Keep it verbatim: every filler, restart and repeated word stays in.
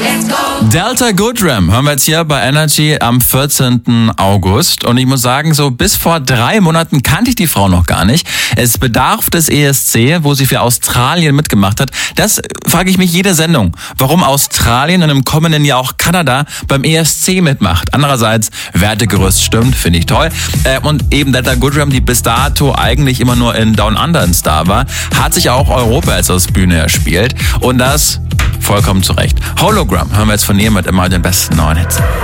Delta Goodrem hören wir jetzt hier bei Energy am vierzehnten August. Und ich muss sagen, so bis vor drei Monaten kannte ich die Frau noch gar nicht. Es bedarf des E S C, wo sie für Australien mitgemacht hat. Das frage ich mich jede Sendung, warum Australien und im kommenden Jahr auch Kanada beim E S C mitmacht. Andererseits, Wertegerüst stimmt, finde ich toll. Und eben Delta Goodrem, die bis dato eigentlich immer nur in Down Under ein Star war, hat sich auch Europa als aus Bühne erspielt. Und das vollkommen zu Recht. Hologram hören wir jetzt von ihr mit immer den besten neuen Hits.